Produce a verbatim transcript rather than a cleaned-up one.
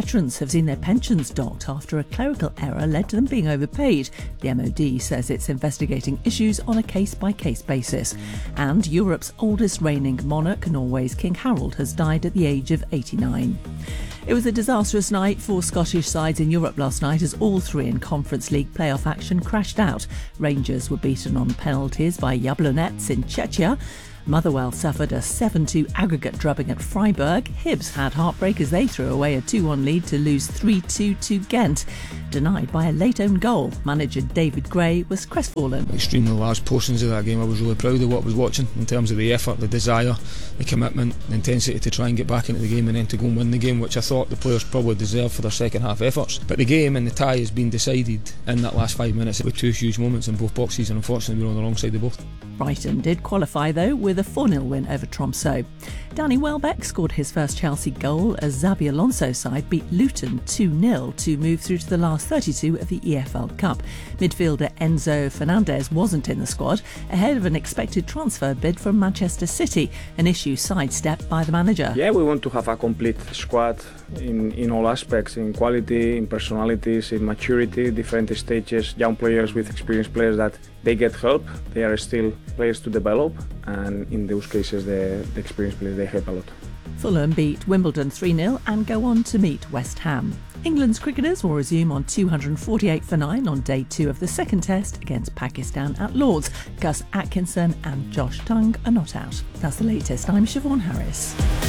veterans have seen their pensions docked after a clerical error led to them being overpaid. The M O D says it's investigating issues on a case-by-case basis. And Europe's oldest reigning monarch, Norway's King Harold, has died at the age of eighty-nine. It was a disastrous night for Scottish sides in Europe last night as all three in Conference League playoff action crashed out. Rangers were beaten on penalties by Jablonec in Czechia. Motherwell suffered a seven two aggregate drubbing at Freiburg. Hibs had heartbreak as they threw away a two one lead to lose three two to Ghent. Denied by a late own goal, manager David Gray was crestfallen. Extremely large portions of that game. I was really proud of what I was watching in terms of the effort, the desire, the commitment, the intensity to try and get back into the game and then to go and win the game, which I thought the players probably deserved for their second half efforts. But the game and the tie has been decided in that last five minutes with two huge moments in both boxes, and unfortunately we were on the wrong side of both. Brighton did qualify though with a four nil win over Tromsø. Danny Welbeck scored his first Chelsea goal as Xabi Alonso's side beat Luton two nil to move through to the last thirty-two of the E F L Cup. Midfielder Enzo Fernandez wasn't in the squad ahead of an expected transfer bid from Manchester City, an issue sidestepped by the manager. Yeah, we want to have a complete squad in, in all aspects, in quality, in personalities, in maturity, different stages, young players with experienced players that they get help. They are still players to develop, and in those cases the, the experienced players, they help a lot. Fulham beat Wimbledon three nil and go on to meet West Ham. England's cricketers will resume on two hundred forty-eight for nine on day two of the second test against Pakistan at Lord's. Gus Atkinson and Josh Tongue are not out. That's the latest. I'm Siobhan Harris.